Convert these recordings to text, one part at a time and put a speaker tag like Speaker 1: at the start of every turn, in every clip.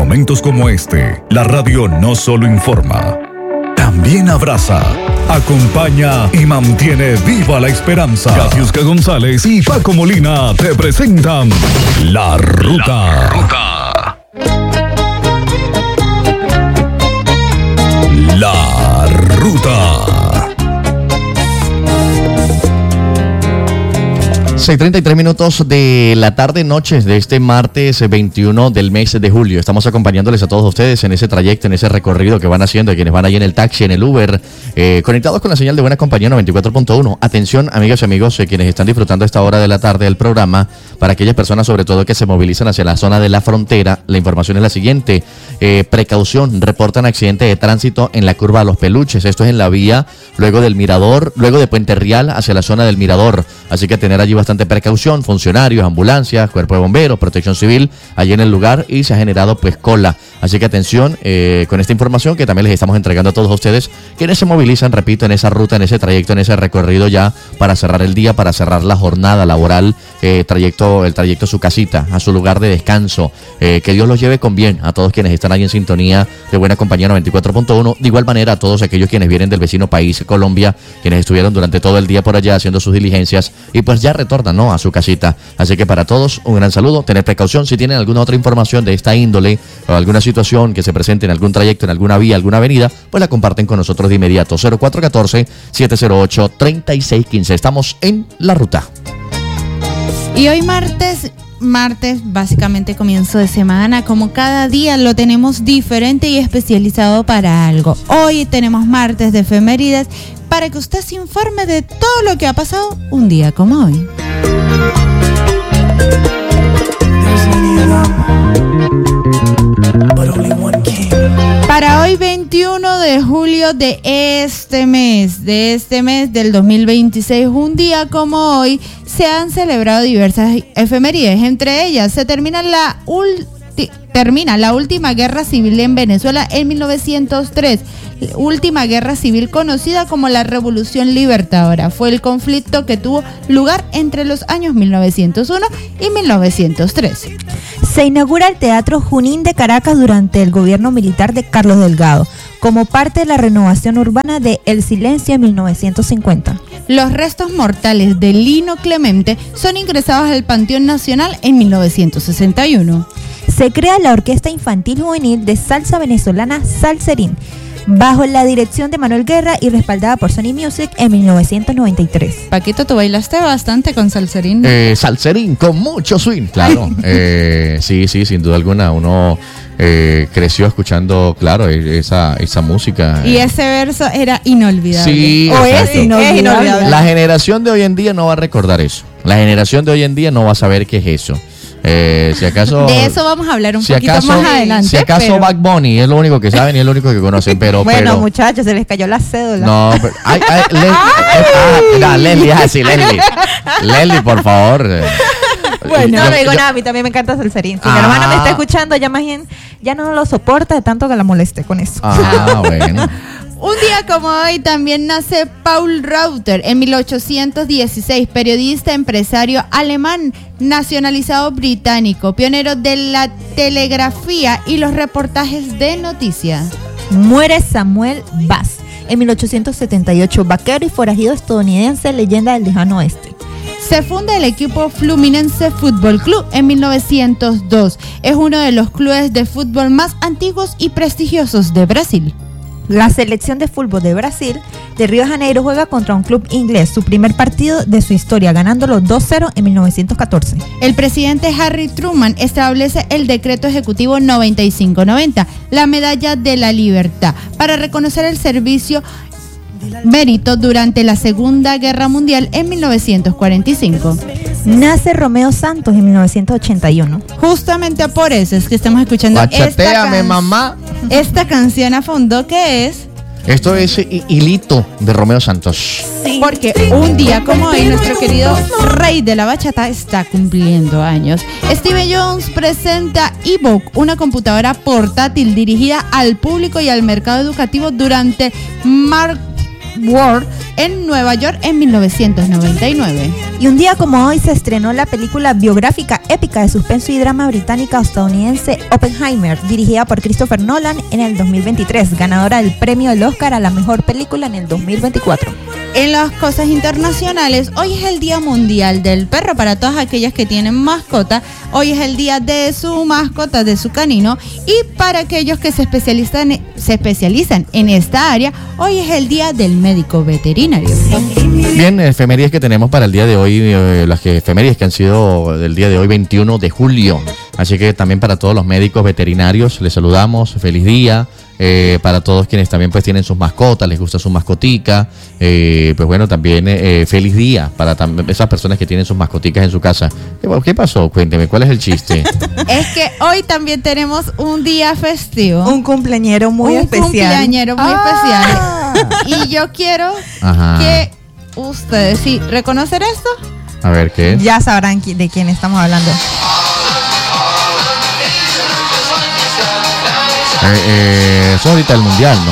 Speaker 1: momentos como este, la radio no solo informa, también abraza, acompaña y mantiene viva la esperanza. Katiuska González y Paco Molina te presentan La Ruta. La Ruta.
Speaker 2: 6:33 minutos de la tarde, noches de este martes 21 del mes de julio. Estamos acompañándoles a todos ustedes en ese trayecto, en ese recorrido que van haciendo, quienes van ahí en el taxi, en el Uber, conectados con la señal de Buena Compañía 94.1. Atención, amigas y amigos, quienes están disfrutando a esta hora de la tarde del programa, para aquellas personas sobre todo que se movilizan hacia la zona de la frontera, la información es la siguiente. Precaución, reportan accidente de tránsito en la curva de Los Peluches. Esto es en la vía luego del Mirador, luego de Puente Real hacia la zona del Mirador. Así que tener allí bastante precaución, funcionarios, ambulancias, cuerpo de bomberos, protección civil, allí en el lugar, y se ha generado pues cola. Así que atención con esta información que también les estamos entregando a todos ustedes, quienes se movilizan, repito, en esa ruta, en ese trayecto, en ese recorrido ya para cerrar el día, para cerrar la jornada laboral, el trayecto a su casita, a su lugar de descanso. Que Dios los lleve con bien a todos quienes están ahí en sintonía de Buena Compañía 94.1. De igual manera a todos aquellos quienes vienen del vecino país, Colombia, quienes estuvieron durante todo el día por allá haciendo sus diligencias y pues ya retornan, ¿no?, a su casita. Así que para todos un gran saludo, tener precaución. Si tienen alguna otra información de esta índole o alguna situación que se presente en algún trayecto, en alguna vía, alguna avenida, pues la comparten con nosotros de inmediato. 0414-708-3615. Estamos en La Ruta.
Speaker 3: Y hoy martes, básicamente comienzo de semana, como cada día lo tenemos diferente y especializado para algo. Hoy tenemos martes de efemérides para que usted se informe de todo lo que ha pasado un día como hoy. Para hoy 21 de julio de este mes del 2026, un día como hoy, se han celebrado diversas efemérides. Entre ellas se termina la última guerra civil en Venezuela en 1903. Última guerra civil conocida como la Revolución Libertadora. Fue el conflicto que tuvo lugar entre los años 1901 y 1903.
Speaker 4: Se inaugura el Teatro Junín de Caracas durante el gobierno militar de Carlos Delgado, como parte de la renovación urbana de El Silencio en 1950.
Speaker 3: Los restos mortales de Lino Clemente son ingresados al Panteón Nacional en 1961.
Speaker 4: Se crea la Orquesta Infantil Juvenil de Salsa Venezolana Salserín, bajo la dirección de Manuel Guerra y respaldada por Sony Music en 1993.
Speaker 3: Paquito, tú bailaste bastante con Salserín.
Speaker 2: Salserín, con mucho swing, claro. Sí, sin duda alguna. Uno creció escuchando, claro, esa música.
Speaker 3: Y ese verso era inolvidable.
Speaker 2: Sí,
Speaker 3: es inolvidable.
Speaker 2: La generación de hoy en día no va a recordar eso. La generación de hoy en día no va a saber qué es eso. Si acaso
Speaker 3: de eso vamos a hablar un poquito más adelante.
Speaker 2: Si acaso Bad Bunny es lo único que saben y es lo único que conocen, pero
Speaker 4: muchachos, se les cayó la cédula.
Speaker 2: No, pero, Leslie, por favor.
Speaker 4: Bueno, no digo nada, a mí también me encanta Salserín. Si mi hermana me está escuchando, ya no lo soporta de tanto que la moleste con eso.
Speaker 2: Bueno.
Speaker 3: Un día como hoy también nace Paul Reuter en 1816, periodista, empresario alemán, nacionalizado británico, pionero de la telegrafía y los reportajes de noticias.
Speaker 4: Muere Samuel Bass en 1878, vaquero y forajido estadounidense, leyenda del lejano oeste.
Speaker 3: Se funda el equipo Fluminense Fútbol Club en 1902. Es uno de los clubes de fútbol más antiguos y prestigiosos de Brasil.
Speaker 4: La selección de fútbol de Brasil de Río de Janeiro juega contra un club inglés, su primer partido de su historia, ganándolo 2-0 en 1914.
Speaker 3: El presidente Harry Truman establece el decreto ejecutivo 9590, la medalla de la libertad, para reconocer el servicio mérito durante la Segunda Guerra Mundial en 1945.
Speaker 4: Nace Romeo Santos en 1981.
Speaker 3: Justamente por eso es que estamos escuchando esta canción a fondo, que es...
Speaker 2: Esto es Hilito de Romeo Santos.
Speaker 3: Porque un día como hoy, nuestro querido rey de la bachata está cumpliendo años. Steve Jones presenta eBook, una computadora portátil dirigida al público y al mercado educativo durante World en Nueva York en 1999.
Speaker 4: Y un día como hoy se estrenó la película biográfica épica de suspenso y drama británica-estadounidense Oppenheimer, dirigida por Christopher Nolan en el 2023, ganadora del premio del Oscar a la mejor película en el 2024.
Speaker 3: En las cosas internacionales, hoy es el Día Mundial del Perro para todas aquellas que tienen mascota. Hoy es el día de su mascota, de su canino. Y para aquellos que se especializan en esta área, hoy es el Día del Médico Veterinario.
Speaker 2: Bien, efemérides que tenemos para el día de hoy, las efemérides que han sido del día de hoy, 21 de julio. Así que también para todos los médicos veterinarios les saludamos, feliz día. Para todos quienes también pues tienen sus mascotas, les gusta su mascotica, pues bueno, también feliz día para esas personas que tienen sus mascoticas en su casa. ¿Qué pasó? Cuénteme, ¿cuál es el chiste?
Speaker 3: Es que hoy también tenemos un día festivo.
Speaker 4: Un cumpleañero muy especial.
Speaker 3: Un cumpleañero muy especial. Y yo quiero que ustedes, sí, ¿reconocer esto?
Speaker 2: A ver, ¿qué es?
Speaker 4: Ya sabrán de quién estamos hablando.
Speaker 2: Eso ahorita el mundial, ¿no?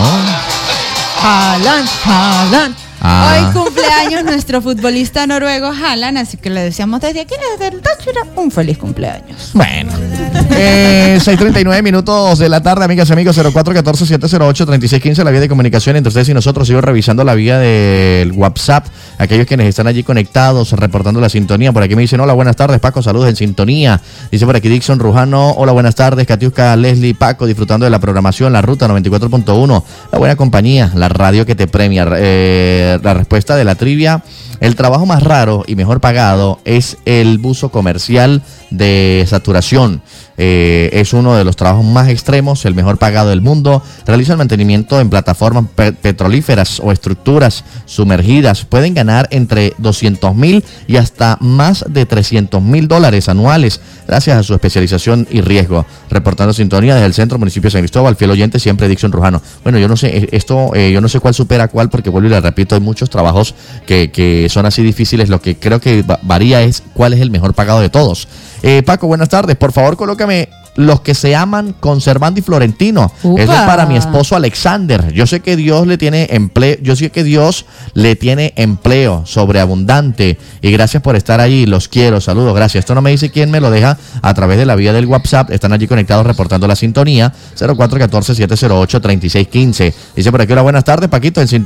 Speaker 3: Haaland. Hoy cumpleaños nuestro futbolista noruego Haaland, así que le deseamos desde aquí, desde el Táchira, un feliz cumpleaños.
Speaker 2: Bueno, 6:39 minutos de la tarde, amigas y amigos, 0414-708-3615, la vía de comunicación entre ustedes y nosotros. Sigo revisando la vía del WhatsApp, aquellos quienes están allí conectados, reportando la sintonía. Por aquí me dicen, hola, buenas tardes, Paco, saludos en sintonía. Dice por aquí Dixon Rujano, hola, buenas tardes, Katiuska, Leslie, Paco, disfrutando de la programación, la ruta 94.1, la buena compañía, la radio que te premia. La respuesta de la trivia: el trabajo más raro y mejor pagado es el buzo comercial de saturación. Es uno de los trabajos más extremos, el mejor pagado del mundo. Realiza el mantenimiento en plataformas petrolíferas o estructuras sumergidas. Pueden ganar entre 200,000 y hasta más de $300,000 anuales, gracias a su especialización y riesgo. Reportando sintonía desde el centro municipio de San Cristóbal, fiel oyente siempre, Dixon Rujano. Bueno, yo no sé, yo no sé cuál supera cuál, porque vuelvo y le repito, hay muchos trabajos que son así difíciles. Lo que creo que varía es cuál es el mejor pagado de todos. Paco, buenas tardes. Por favor, colócame Los que se aman con Servando y Florentino.
Speaker 3: ¡Upa!
Speaker 2: Eso es para mi esposo Alexander. Yo sé que Dios le tiene empleo. Yo sé que Dios le tiene empleo sobreabundante. Y gracias por estar ahí. Los quiero. Saludos. Gracias. Esto no me dice quién me lo deja a través de la vía del WhatsApp. Están allí conectados reportando la sintonía. 0414-708-3615. Dice por aquí, hola, buenas tardes, Paquito. En sintonía.